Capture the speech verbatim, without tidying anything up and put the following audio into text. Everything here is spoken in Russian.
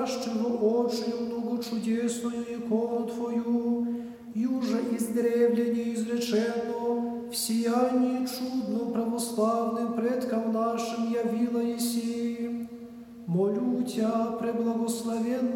ящего очию много чудесную икону Твою, и уже издревление изречено, в сиянии чудно православным предкам нашим явила еси. Молю Тя, преблагословенный